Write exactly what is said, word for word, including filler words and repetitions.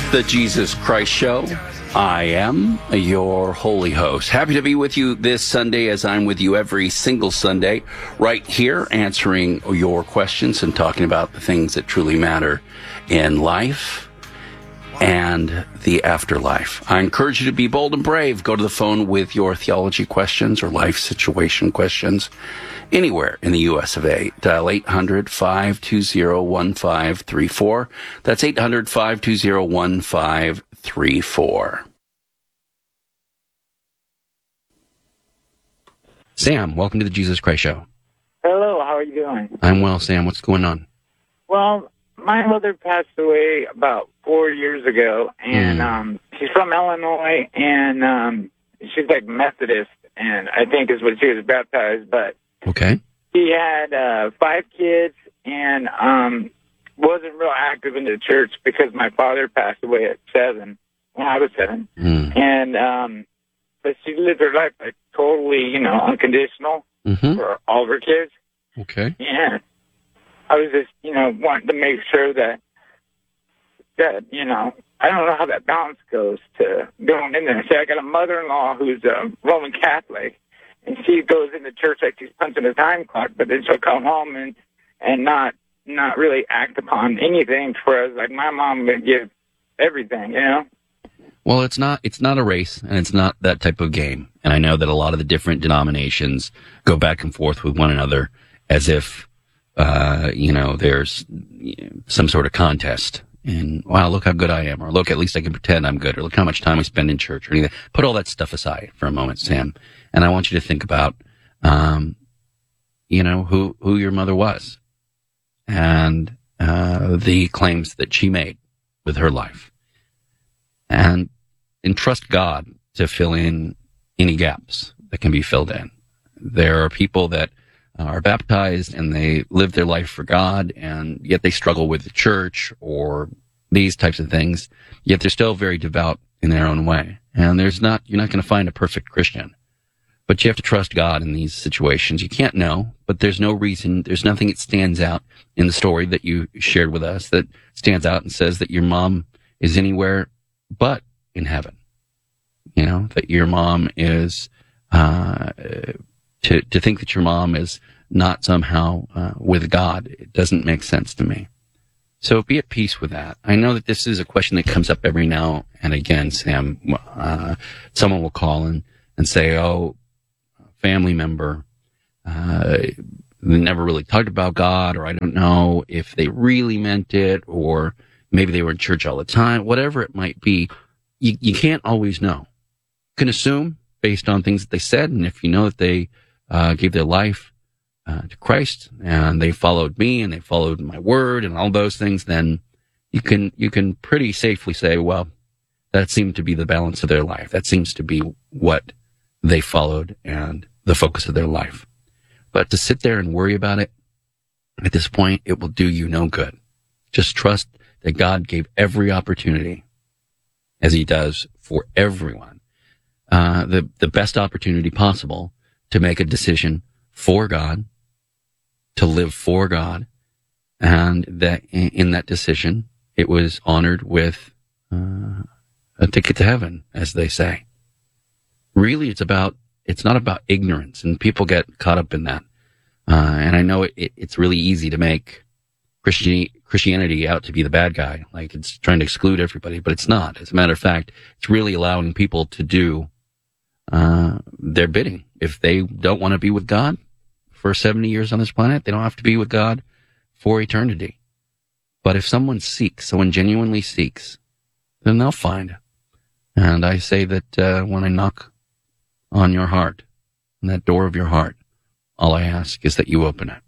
The Jesus Christ Show. I am your holy host. Happy to be with you this Sunday, as I'm with you every single Sunday, right here, answering your questions and talking about the things that truly matter in life and the afterlife. I encourage you to be bold and brave. Go to the phone with your theology questions or life situation questions anywhere in the U S of A. Dial eight hundred, five two zero, one five three four. That's eight hundred, five two zero, one five three four. Sam, welcome to the Jesus Christ Show. Hello, how are you doing? I'm well, Sam. What's going on? Well, my mother passed away about four years ago, and Mm. um, she's from Illinois, and um, she's like Methodist, and I think is what she was baptized, but Okay. she had uh, five kids and um, wasn't real active in the church because my father passed away at seven, when I was seven. Mm. And um, but she lived her life like totally, you know, unconditional Mm-hmm. for all of her kids. Okay. Yeah. I was just, you know, wanting to make sure that, that, you know, I don't know how that balance goes to going in there. Say, I got a mother-in-law who's a Roman Catholic, and she goes into church like she's punching a time clock, but then she'll come home and, and not, not really act upon anything, whereas, like, my mom would give everything, you know? Well, it's not it's not a race, and it's not that type of game. And I know that a lot of the different denominations go back and forth with one another as if, uh, you know, there's some sort of contest. And, wow, look how good I am. Or, look, at least I can pretend I'm good. Or, look how much time I spend in church. Or anything. Put all that stuff aside for a moment, Sam. And I want you to think about, um, you know, who, who your mother was. And uh, the claims that she made with her life. And entrust God to fill in any gaps that can be filled in. There are people that are baptized and they live their life for God, and yet they struggle with the church or these types of things, yet they're still very devout in their own way. And there's not, you're not going to find a perfect Christian, but you have to trust God in these situations. You can't know, but there's no reason, there's nothing that stands out in the story that you shared with us that stands out and says that your mom is anywhere but in heaven. You know, that your mom is, uh, to, to think that your mom is not somehow, uh, with God, it doesn't make sense to me. So be at peace with that. I know that this is a question that comes up every now and again, Sam. Uh, someone will call and, and say, oh, family member, uh, they never really talked about God, or I don't know if they really meant it, or maybe they were in church all the time, whatever it might be. You, you can't always know. You can assume based on things that they said, and if you know that they uh, gave their life uh, to Christ and they followed me and they followed my word and all those things, then you can you can pretty safely say, well, that seemed to be the balance of their life. That seems to be what they followed and the focus of their life. But to sit there and worry about it at this point, it will do you no good. Just trust that God gave every opportunity, as he does for everyone, uh, the, the best opportunity possible to make a decision for God, to live for God, and that in, in that decision, it was honored with uh, a ticket to heaven, as they say. Really, it's about, it's not about ignorance, and people get caught up in that. Uh, and I know it, it, it's really easy to make Christianity, Christianity out to be the bad guy, like it's trying to exclude everybody, but it's not. As a matter of fact, it's really allowing people to do uh their bidding. If they don't want to be with God for seventy years on this planet, they don't have to be with God for eternity. But if someone seeks, someone genuinely seeks, then they'll find. And I say that uh, when I knock on your heart, on that door of your heart, all I ask is that you open it.